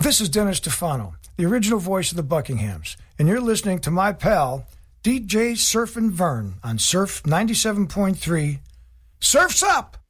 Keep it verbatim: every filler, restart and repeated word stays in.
This is Dennis Stefano, the original voice of the Buckinghams, and you're listening to my pal, D J Surfin' Vern, on Surf ninety-seven point three. Surf's Up!